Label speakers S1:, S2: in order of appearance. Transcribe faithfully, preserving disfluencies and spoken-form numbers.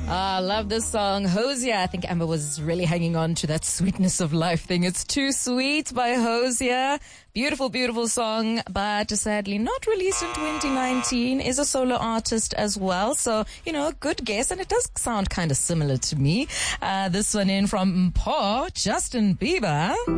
S1: I love this song. Hosier. I think Amber was really hanging on to that sweetness of life thing. It's Too Sweet by Hosier. Beautiful, beautiful song, but sadly not released in twenty nineteen. Is a solo artist as well. So, you know, good guess. And it does sound kind of similar to me. Uh, this one in from Mpho, Justin Bieber.